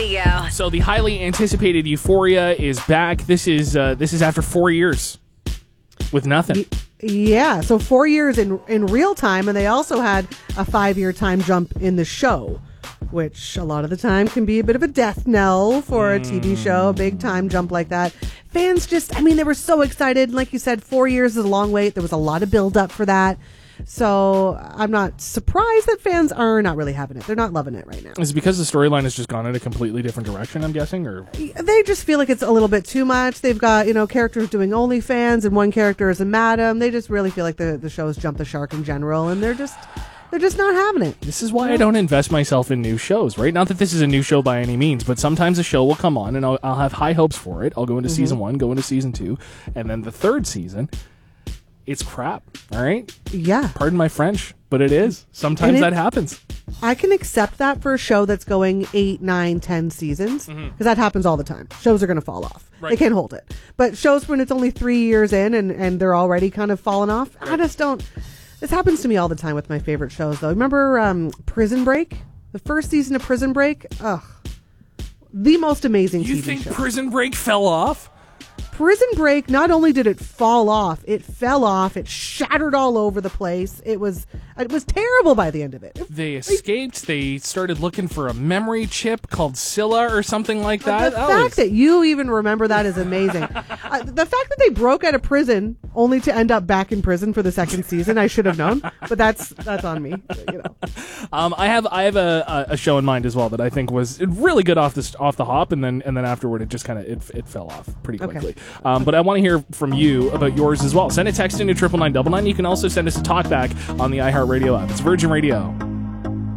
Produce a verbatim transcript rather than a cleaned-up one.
Radio. So the highly anticipated Euphoria is back. This is uh, this is after four years with nothing. Yeah, so four years in in real time, and they also had a five-year time jump in the show, which a lot of the time can be a bit of a death knell for a T V show, a big time jump like that. Fans just, I mean, they were so excited. Like you said, four years is a long wait. There was a lot of build-up for that. So I'm not surprised that fans are not really having it. They're not loving it right now. Is it because the storyline has just gone in a completely different direction, I'm guessing? Or they just feel like it's a little bit too much. They've got, you know, characters doing OnlyFans and one character is a madam. They just really feel like the, the show's jumped the shark in general, and they're just... They're just not having it. This is why I don't invest myself in new shows, right? Not that this is a new show by any means, but sometimes a show will come on and I'll, I'll have high hopes for it. I'll go into mm-hmm. season one, go into season two, and then the third season, it's crap, all right? Yeah. Pardon my French, but it is. Sometimes it, that happens. I can accept that for a show that's going eight, nine, ten seasons, because mm-hmm. that happens all the time. Shows are going to fall off. Right. They can't hold it. But shows when it's only three years in and, and they're already kind of falling off, right. I just don't... This happens to me all the time with my favorite shows, though. Remember um, Prison Break? The first season of Prison Break? Ugh. The most amazing you T V think show. Prison Break fell off? Prison Break, not only did it fall off, it fell off, it shattered all over the place. It was it was terrible by the end of it. They escaped. They started looking for a memory chip called Scylla or something like that. The that fact was... that you even remember that is amazing. uh, the fact that they broke out of prison only to end up back in prison for the second season, I should have known, but that's that's on me. You know. Um, I have I have a, a show in mind as well that I think was really good off the off the hop, and then and then afterward it just kind of it it fell off pretty quickly. Okay. Um, but I want to hear from you about yours as well. Send a text into triple nine double nine. You can also send us a talk back on the iHeartRadio app. It's Virgin Radio.